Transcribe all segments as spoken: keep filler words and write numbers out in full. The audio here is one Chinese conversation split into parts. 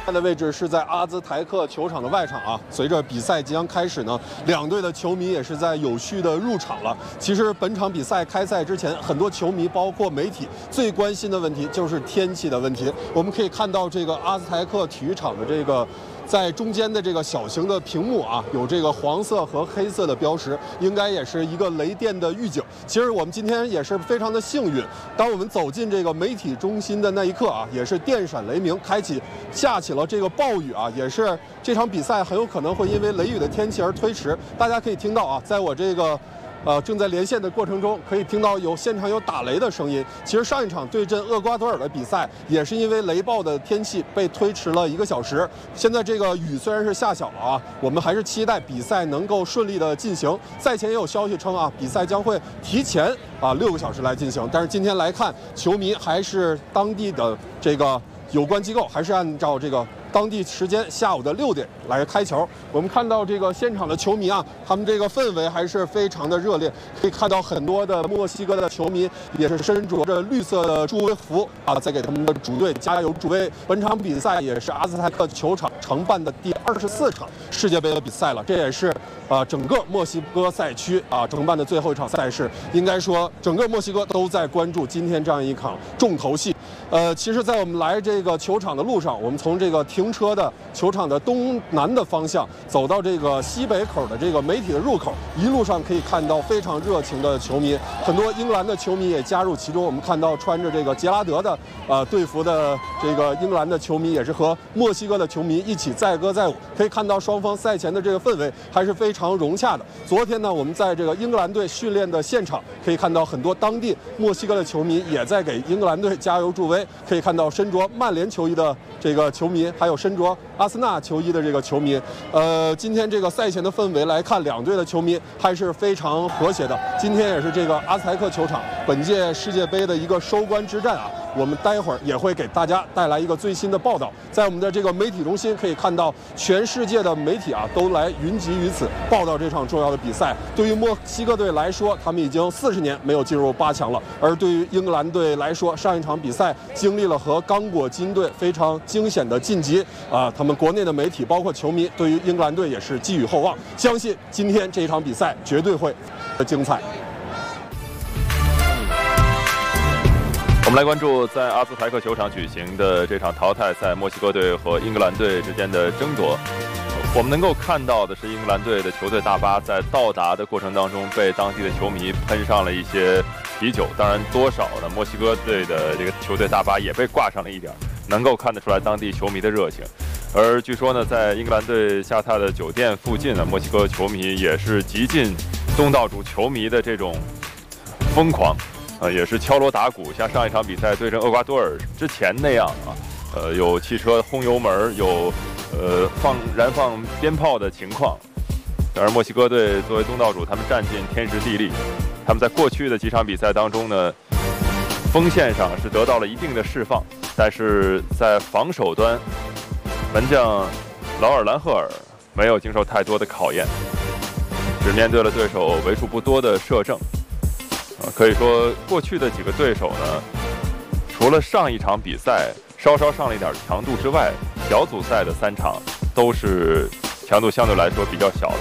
在的位置是在阿兹台克球场的外场啊。随着比赛即将开始呢，两队的球迷也是在有序的入场了。其实本场比赛开赛之前，很多球迷包括媒体最关心的问题就是天气的问题。我们可以看到这个阿兹台克体育场的这个。 在中间的这个小型的屏幕啊，有这个黄色和黑色的标识，应该也是一个雷电的预警。其实我们今天也是非常的幸运，当我们走进这个媒体中心的那一刻啊，也是电闪雷鸣，开启下起了这个暴雨啊，也是这场比赛很有可能会因为雷雨的天气而推迟。大家可以听到啊，在我这个。 呃，正在连线的过程中，可以听到有现场有打雷的声音。其实上一场对阵厄瓜多尔的比赛，也是因为雷暴的天气被推迟了一个小时。现在这个雨虽然是下小了啊，我们还是期待比赛能够顺利的进行。赛前也有消息称啊，比赛将会提前啊六个小时来进行。但是今天来看，球迷还是当地的这个有关机构，还是按照这个。 当地时间下午的六点来开球，我们看到这个现场的球迷啊，他们这个氛围还是非常的热烈。可以看到很多的墨西哥的球迷也是身着着绿色的助威服啊，在给他们的主队加油助威。本场比赛也是阿兹台克球场承办的第二十四场世界杯的比赛了，这也是啊整个墨西哥赛区啊承办的最后一场赛事。应该说，整个墨西哥都在关注今天这样一场重头戏。呃，其实，在我们来这个球场的路上，我们从这个 停车的球场的东南的方向走到这个西北口的这个媒体的入口，一路上可以看到非常热情的球迷，很多英格兰的球迷也加入其中。我们看到穿着这个杰拉德的呃队服的这个英格兰的球迷，也是和墨西哥的球迷一起载歌载舞。可以看到双方赛前的这个氛围还是非常融洽的。昨天呢，我们在这个英格兰队训练的现场，可以看到很多当地墨西哥的球迷也在给英格兰队加油助威。可以看到身着曼联球衣的这个球迷，还有身着 阿森纳球衣的这个球迷，呃，今天这个赛前的氛围来看，两队的球迷还是非常和谐的。今天也是这个阿兹台克球场本届世界杯的一个收官之战啊。我们待会儿也会给大家带来一个最新的报道。在我们的这个媒体中心可以看到，全世界的媒体啊都来云集于此，报道这场重要的比赛。对于墨西哥队来说，他们已经四十年没有进入八强了；而对于英格兰队来说，上一场比赛经历了和刚果金队非常惊险的晋级啊，他们国内的媒体包括球迷对于英格兰队也是寄予厚望，相信今天这一场比赛绝对会精彩。 我们来关注在阿兹台克球场举行的这场淘汰赛，墨西哥队和英格兰队之间的争夺。我们能够看到的是，英格兰队的球队大巴在到达的过程当中，被当地的球迷喷上了一些啤酒。当然，多少呢？墨西哥队的这个球队大巴也被挂上了一点，能够看得出来当地球迷的热情。而据说呢，在英格兰队下榻的酒店附近呢，墨西哥球迷也是极尽东道主球迷的这种疯狂。 呃，也是敲锣打鼓，像上一场比赛对阵厄瓜多尔之前那样啊，呃，有汽车轰油门，有呃放燃放鞭炮的情况。而墨西哥队作为东道主，他们占尽天时地利，他们在过去的几场比赛当中呢，锋线上是得到了一定的释放，但是在防守端，门将劳尔兰赫尔没有经受太多的考验，只面对了对手为数不多的射正。 可以说，过去的几个对手呢，除了上一场比赛稍稍上了一点强度之外，小组赛的三场都是强度相对来说比较小的。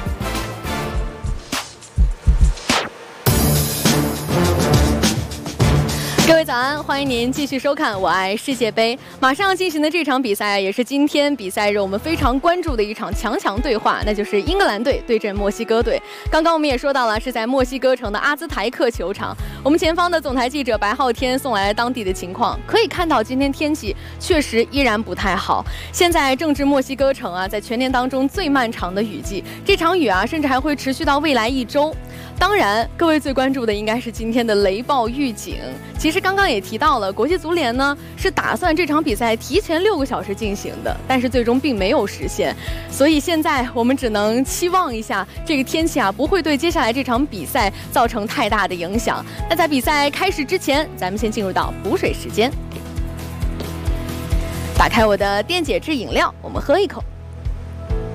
各位早安，欢迎您继续收看《我爱世界杯》。马上要进行的这场比赛，也是今天比赛日我们非常关注的一场强强对话，那就是英格兰队对阵墨西哥队。刚刚我们也说到了，是在墨西哥城的阿兹台克球场。我们前方的总台记者白浩天送来了当地的情况，可以看到今天天气确实依然不太好。现在正值墨西哥城啊，在全年当中最漫长的雨季，这场雨啊，甚至还会持续到未来一周。 当然，各位最关注的应该是今天的雷暴预警。其实刚刚也提到了，国际足联呢是打算这场比赛提前六个小时进行的，但是最终并没有实现。所以现在我们只能期望一下，这个天气啊不会对接下来这场比赛造成太大的影响。那在比赛开始之前，咱们先进入到补水时间。打开我的电解质饮料，我们喝一口。